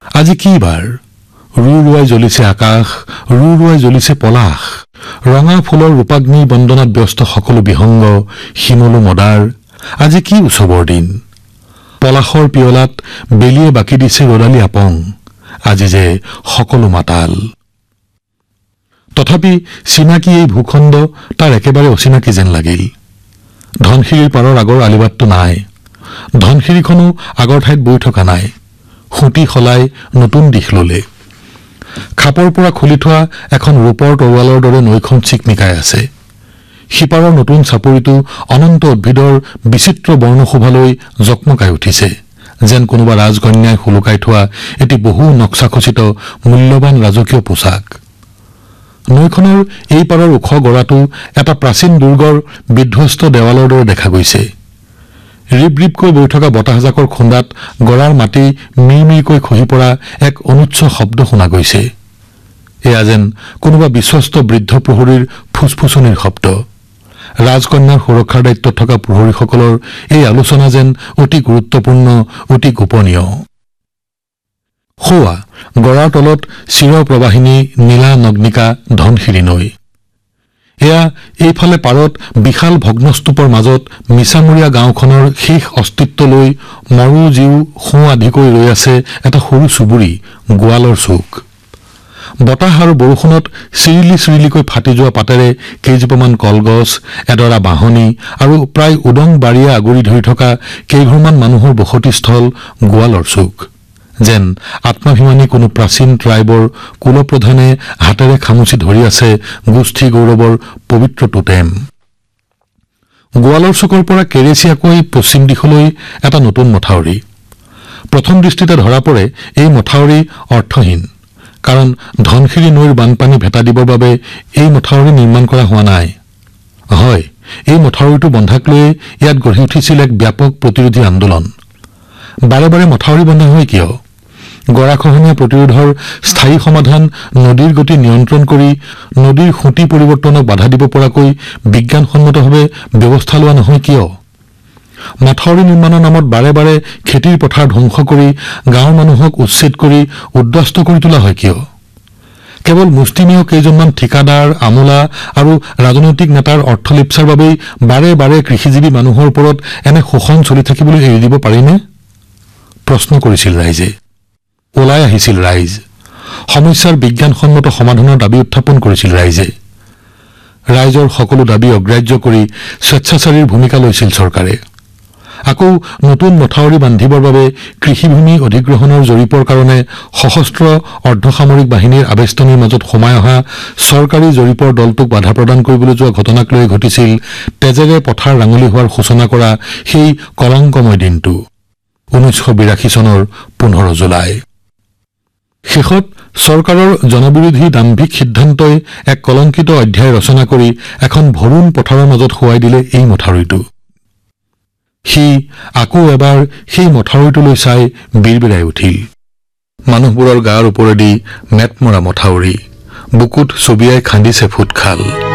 আজি কি বাৰ? ৰুৱাই জ্বলিছে আকাশ, ৰুৱাই জ্বলিছে পলাশ। ৰঙা ফুলৰ ৰূপাগ্নি বন্দনাত ব্যস্ত সকলো বিহংগ, শিমলু মদাৰ। আজি কি উৎসৱৰ দিন? পলাশৰ পিয়লাত বেলিয়ে বাকি দিছে ৰদালি আপং। আজি যে সকলো মাতাল। তথাপি চিনাকি এই ভূখণ্ড তাৰ একেবাৰে অচিনাকি যেন লাগিল। ধনশিৰিৰ পাৰৰ আগৰ আলিবাটটো নাই। ধনশিৰিখনো আগৰ ঠাইত বৈ থকা নাই। খুঁটি সলাই নতুন দিশ ললে। খাপৰ পৰা খুলি থোৱা এখন ৰূপৰ তৰোৱালৰ দৰে নৈখন চিকমিকাই আছে। সিপাৰৰ নতুন চাপৰিটো অনন্ত উদ্ভিদৰ বিচিত্ৰ বৰ্ণশোভালৈ জকমকাই উঠিছে, যেন কোনোবা ৰাজকন্যাই শুলুকাই থোৱা এটি বহু নক্সাখচিত মূল্যৱান ৰাজকীয় পোছাক। নৈখনৰ এই পাৰৰ ওখ গৰাটো এটা প্ৰাচীন দুৰ্গৰ বিধ্বস্ত দেৱালৰ দৰে দেখা গৈছে। ৰিব ৰিবকৈ বৈ থকা বতাহজাকৰ খুন্দাত গৰাৰ মাটি মিৰমিৰকৈ খহি পৰা এক অনুচ্চ শব্দ শুনা গৈছে। এয়া যেন কোনোবা বিশ্বস্ত বৃদ্ধ প্ৰহৰীৰ ফুচফুচনিৰ শব্দ। ৰাজকন্যাৰ সুৰক্ষাৰ দায়িত্বত থকা প্ৰহৰীসকলৰ এই আলোচনা যেন অতি গুৰুত্বপূৰ্ণ, অতি গোপনীয়। সোৱা গৰাৰ তলত চিৰপ্ৰবাহিনী নীলা নগ্নিকা ধনশিৰি নৈ। এয়া এইফালে পাৰত বিশাল ভগ্নস্তূপৰ মাজত মিছামৰীয়া গাঁওখনৰ শেষ অস্তিত্ব লৈ মৰো জীও সোঁ আধিকৈ ৰৈ আছে এটা সৰু চুবুৰী, গোৱালৰ চুক। বতাহ আৰু বৰষুণত চিৰিলি চিৰিলিকৈ ফাটি যোৱা পাতেৰে কেইজোপামান কলগছ, এডৰা বাঁহনি আৰু প্ৰায় উদং বাৰীয়ে আগুৰি ধৰি থকা কেইঘৰমান মানুহৰ বসতিস্থল গোৱালৰ চুক। যেন আত্মাভিমানী কোনো প্ৰাচীন ট্ৰাইবৰ কুলপ্ৰধানে হাতেৰে খামুচি ধৰি আছে গোষ্ঠী গৌৰৱৰ পবিত্ৰ টোটেম। গোৱালৰ চুকৰ পৰা কেৰেচিয়াকৈ পশ্চিম দিশলৈ এটা নতুন মথাউৰি। প্ৰথম দৃষ্টিতে ধৰা পৰে এই মথাউৰি অৰ্থহীন, কাৰণ ধনশিৰি নৈৰ বানপানী ভেটা দিবৰ বাবে এই মথাউৰি নিৰ্মাণ কৰা হোৱা নাই। হয়, এই মথাউৰিটো বন্ধাক লৈয়ে ইয়াত গঢ়ি উঠিছিল এক ব্যাপক প্ৰতিৰোধী আন্দোলন। বাৰে বাৰে মথাউৰি বন্ধা হয় কিয়? গৰাখহনীয়া প্ৰতিৰোধৰ স্থায়ী সমাধান নদীৰ গতি নিয়ন্ত্ৰণ কৰি নদীৰ খুঁটি পৰিৱৰ্তনক বাধা দিব পৰাকৈ বিজ্ঞানসন্মতভাৱে ব্যৱস্থা লোৱা নহয় কিয়? মথাউৰি নিৰ্মাণৰ নামত বাৰে বাৰে খেতিৰ পথাৰ ধ্বংস কৰি গাঁৱৰ মানুহক উচ্ছেদ কৰি উদ্বাস্ত কৰি তোলা হয় কিয়? কেৱল মুষ্টিমেয় কেইজনমান ঠিকাদাৰ, আমোলা আৰু ৰাজনৈতিক নেতাৰ অৰ্থলিপ্সাৰ বাবেই বাৰে বাৰে কৃষিজীৱী মানুহৰ ওপৰত এনে শোষণ চলি থাকিবলৈ এৰি দিব পাৰিনে? প্ৰশ্ন কৰিছিল ৰাইজে। ওলাই আহিছিল ৰাইজ। সমস্যাৰ বিজ্ঞানসন্মত সমাধানৰ দাবী উত্থাপন কৰিছিল ৰাইজে। ৰাইজৰ সকলো দাবী অগ্ৰাহ্য কৰি স্বেচ্ছাচাৰীৰ ভূমিকা লৈছিল চৰকাৰে। আকৌ নতুন মথাউৰি বান্ধিবৰ বাবে কৃষিভূমি অধিগ্ৰহণৰ জৰীপৰ কাৰণে সশস্ত্ৰ অৰ্ধসামৰিক বাহিনীৰ আবেষ্টনীৰ মাজত সোমাই অহা চৰকাৰী জৰীপৰ দলটোক বাধা প্ৰদান কৰিবলৈ যোৱা ঘটনাক লৈ ঘটিছিল তেজেৰে পথাৰ ৰাঙলী হোৱাৰ সূচনা কৰা সেই কলংকময় দিনটো 1982 চনৰ 15 জুলাই। শেষত চৰকাৰৰ জনবিৰোধী দাম্ভিক সিদ্ধান্তই এক কলংকিত অধ্যায় ৰচনা কৰি এখন ভৰুণ পথাৰৰ মাজত শুৱাই দিলে এই মথাউৰিটো। সি আকৌ এবাৰ সেই মথাউৰিটোলৈ চাই বিৰবিৰাই উঠিল। মানুহবোৰৰ গাৰ ওপৰেদি মেটমৰা মথাউৰি, বুকুত চবিয়াই খান্দিছে ফুটখাল।